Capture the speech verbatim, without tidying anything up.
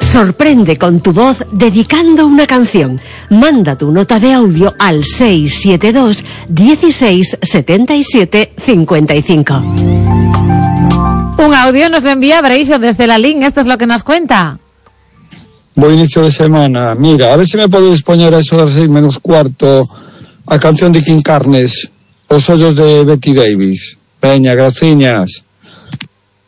Sorprende con tu voz dedicando una canción. Manda tu nota de audio al seis siete dos, dieciséis, setenta y siete, cincuenta y cinco. Un audio nos lo envía Braiso desde la Lin. Esto es lo que nos cuenta. Buen inicio de semana. Mira, a ver si me podéis poner a eso de las seis menos cuarto a canción de King Carnes, Os ollos de Betty Davis. Peña, graciñas.